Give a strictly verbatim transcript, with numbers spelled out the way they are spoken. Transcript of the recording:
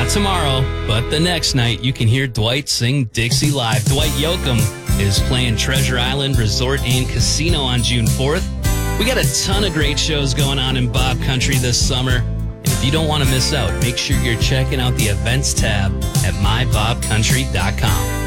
tomorrow, but the next night you can hear Dwight sing Dixie live. Dwight Yoakam is playing Treasure Island Resort and Casino on June fourth. We got a ton of great shows going on in Bob Country this summer. And if you don't want to miss out, make sure you're checking out the events tab at my bob country dot com.